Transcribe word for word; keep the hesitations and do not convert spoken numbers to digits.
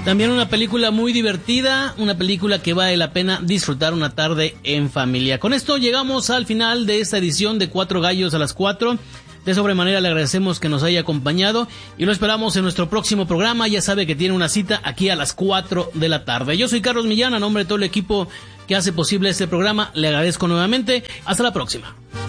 También una película muy divertida, una película que vale la pena disfrutar una tarde en familia. Con esto llegamos al final de esta edición de Cuatro Gallos a las Cuatro. De sobremanera le agradecemos que nos haya acompañado y lo esperamos en nuestro próximo programa. Ya sabe que tiene una cita aquí a las cuatro de la tarde. Yo soy Carlos Millán, a nombre de todo el equipo que hace posible este programa, le agradezco nuevamente. Hasta la próxima.